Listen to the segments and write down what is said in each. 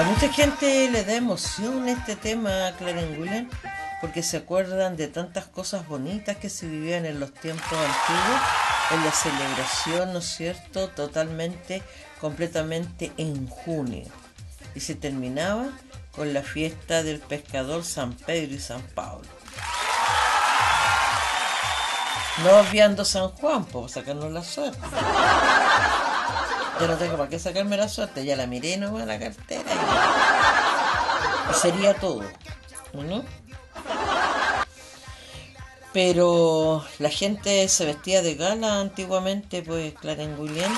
A mucha gente le da emoción este tema, Clarence Williams, porque se acuerdan de tantas cosas bonitas que se vivían en los tiempos antiguos, en la celebración, ¿no es cierto?, totalmente, completamente en junio. Y se terminaba con la fiesta del pescador San Pedro y San Pablo. No obviando San Juan, por sacarnos la suerte. Yo no tengo para qué sacarme la suerte, ya la miré nomás la cartera y sería todo, ¿no? Pero la gente se vestía de gala antiguamente, pues Clarence Williams,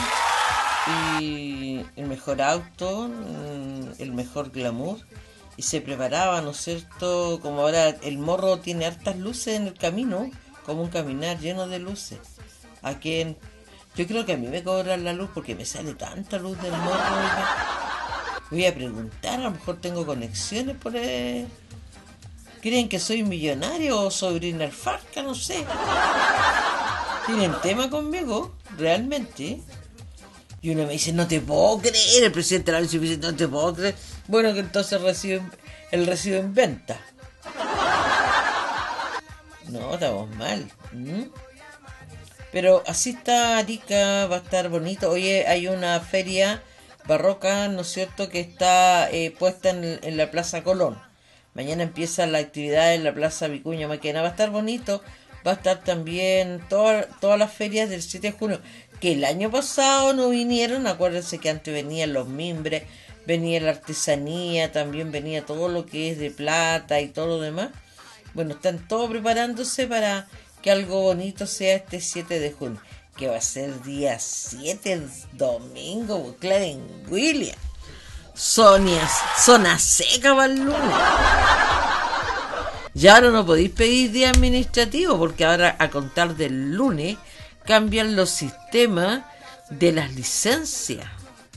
y el mejor auto, el mejor glamour, y se preparaba, ¿no es cierto? Como ahora el morro tiene hartas luces en el camino, como un caminar lleno de luces. Aquí yo creo que a mí me cobran la luz porque me sale tanta luz del morro. Voy a preguntar, a lo mejor tengo conexiones por ahí. ¿Creen que soy millonario o soy Briner Farca? No sé. ¿Tienen tema conmigo? ¿Realmente? Y uno me dice, no te puedo creer, el presidente de la Nación dice, no te puedo creer. Bueno, que entonces el recibo en venta. No, estamos mal. Pero así está Arica, va a estar bonito. Oye, hay una feria barroca, ¿no es cierto?, que está puesta en la Plaza Colón. Mañana empieza la actividad en la Plaza Vicuña Maquena. Va a estar bonito. Va a estar también todas las ferias del 7 de junio. Que el año pasado no vinieron. Acuérdense que antes venían los mimbres, venía la artesanía, también venía todo lo que es de plata y todo lo demás. Bueno, están todos preparándose para que algo bonito sea este 7 de junio. Que va a ser día 7, domingo, Clarence Williams. Zona seca para el lunes. Ya ahora no podéis pedir día administrativo porque ahora a contar del lunes cambian los sistemas de las licencias.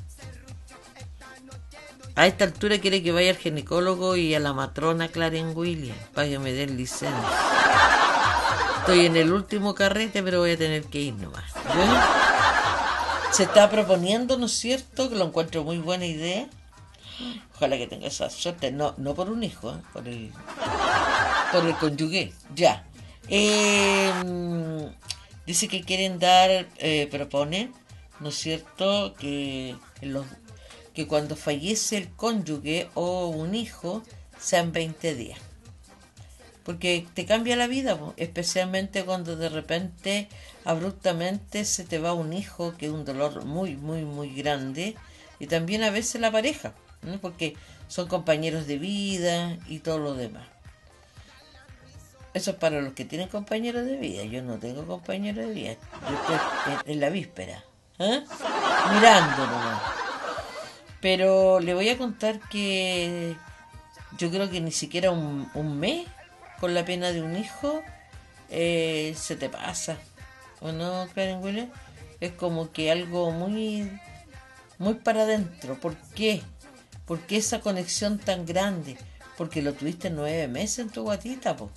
A esta altura quiere que vaya al ginecólogo y a la matrona Clarence Williams para que me den licencia. Estoy en el último carrete, pero voy a tener que ir nomás. Se está proponiendo, ¿no es cierto?, que lo encuentro muy buena idea. Ojalá que tenga esa suerte, no por un hijo, por el cónyuge, ya. Dice que quieren proponen, ¿no es cierto?, que cuando fallece el cónyuge o un hijo sean 20 días. Porque te cambia la vida, especialmente cuando de repente, abruptamente se te va un hijo, que es un dolor muy, muy, muy grande, y también a veces la pareja, ¿no?, porque son compañeros de vida y todo lo demás. Eso es para los que tienen compañeros de vida. Yo no tengo compañeros de vida. Yo estoy en la víspera, mirando nomás. Pero le voy a contar que yo creo que ni siquiera un mes con la pena de un hijo se te pasa, ¿o no, Clarence Williams? Es como que algo muy, muy para adentro. ¿Por qué? ¿Por qué esa conexión tan grande? Porque lo tuviste 9 meses en tu guatita, po.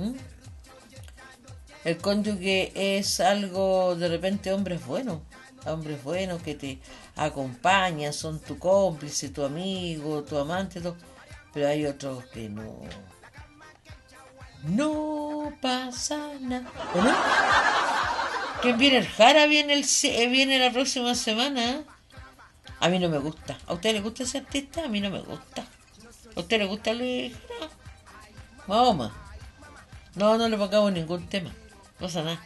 El cónyuge es algo, de repente, hombres buenos que te acompañan, son tu cómplice, tu amigo, tu amante, todo. Pero hay otros que no pasa nada, ¿o no? ¿Quién viene? El Jara viene la próxima semana. A mí no me gusta. ¿A usted le gusta ese artista? A mí no me gusta. ¿A usted le gusta Luis Jara? Mahoma. No le pongamos ningún tema. No pasa nada.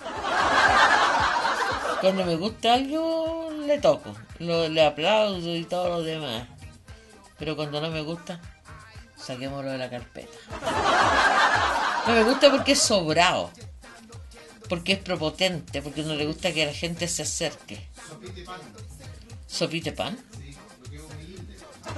Cuando me gusta algo, le toco. Le aplaudo y todo lo demás. Pero cuando no me gusta, saquémoslo de la carpeta. No me gusta porque es sobrado. Porque es prepotente. Porque no le gusta que la gente se acerque. ¿Sopite pan? Sí, porque es humilde.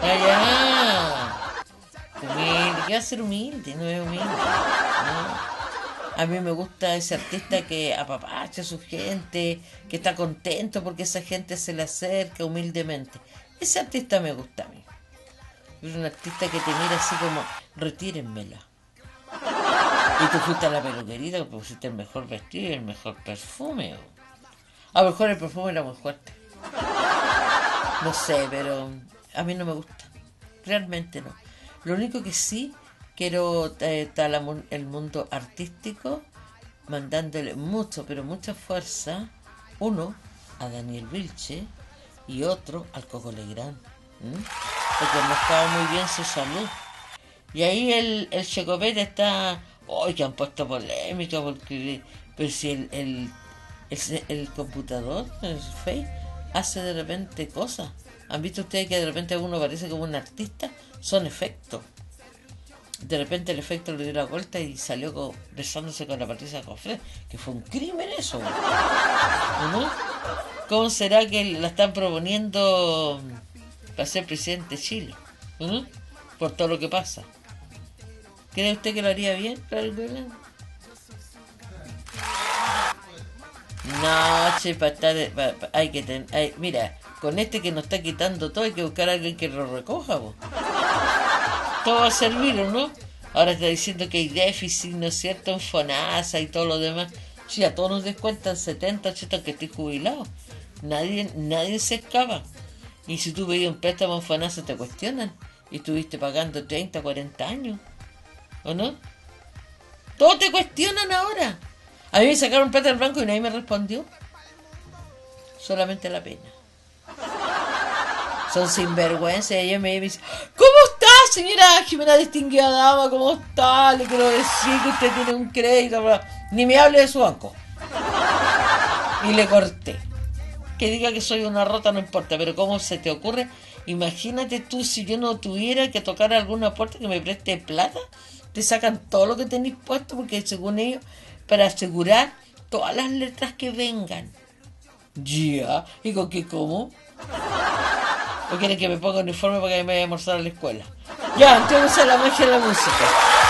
Humilde. ¿Qué va a ser humilde? No es humilde. No. A mí me gusta ese artista que apapacha a su gente, que está contento porque esa gente se le acerca humildemente. Ese artista me gusta a mí. Es un artista que te mira así como, retírenmela. Y tú fuiste a la peluquería, pusiste el mejor vestido y el mejor perfume. A lo mejor el perfume era muy fuerte. No sé, pero a mí no me gusta. realmente no. Lo único que sí quiero estar el mundo artístico mandándole mucho, pero mucha fuerza, uno a Daniel Vilche y otro al Coco Legrand, porque no estaba muy bien su salud. Y ahí el Checopete está, hoy que han puesto polémica, porque pero si el computador, el Face, hace de repente cosas. ¿Han visto ustedes que de repente uno parece como un artista? Son efectos. De repente el efecto le dio la vuelta y salió besándose con la Patricia Cofré, que fue un crimen eso, ¿no? ¿Cómo será que la están proponiendo para ser presidente de Chile? Por todo lo que pasa. ¿Cree usted que lo haría bien, Claudio Golan? No, che, para estar, hay que tener, mira, con este que nos está quitando todo hay que buscar a alguien que lo recoja, vos. Todo va a servir, ¿o no? Ahora está diciendo que hay déficit, ¿no es cierto?, en FONASA y todo lo demás. Sí, a todos nos descuentan 70, 80 que estoy jubilado. Nadie se escapa. Y si tú pedías un préstamo en FONASA te cuestionan. Y estuviste pagando 30, 40 años. ¿O no? Todos te cuestionan ahora. A mí me sacaron plata del banco y nadie me respondió. Solamente la pena. Son sinvergüenza. Y ella me dice, ¿cómo está, señora Jimena distinguida dama? ¿Cómo está? Le quiero decir que usted tiene un crédito. Ni me hable de su banco. Y le corté. Que diga que soy una rota no importa, pero ¿cómo se te ocurre? Imagínate tú, si yo no tuviera que tocar alguna puerta que me preste plata, te sacan todo lo que tenéis puesto, porque según ellos, para asegurar todas las letras que vengan. Ya, ¿y con qué como? ¿O quieren que me ponga uniforme para que me vaya a almorzar a la escuela? Ya, entonces la magia de la música.